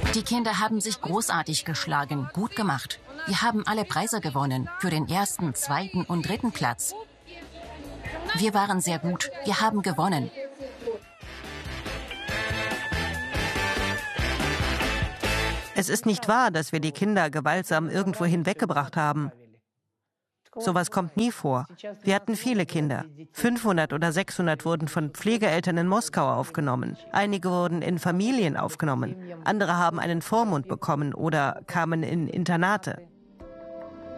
Die Kinder haben sich großartig geschlagen, gut gemacht. Wir haben alle Preise gewonnen, für den 1., 2. und 3. Platz. Wir waren sehr gut, wir haben gewonnen. Es ist nicht wahr, dass wir die Kinder gewaltsam irgendwo hinweggebracht haben. Sowas kommt nie vor. Wir hatten viele Kinder. 500 oder 600 wurden von Pflegeeltern in Moskau aufgenommen. Einige wurden in Familien aufgenommen. Andere haben einen Vormund bekommen oder kamen in Internate.